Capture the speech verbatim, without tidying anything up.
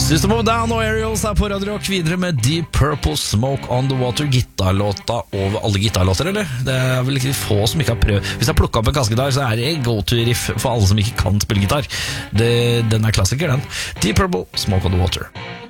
System of a Down og Aerials er på Radio Rock videre med Deep Purple, Smoke on the Water. Gitarlåta over alle gitarlåter, eller? Det er vel ikke få som ikke har prøvd. Hvis jeg plukket opp en kassegitar, så er det go-to-riff for alle som ikke kan spille gitar. Det, den er klassiker, den. Deep Purple, Smoke on the Water.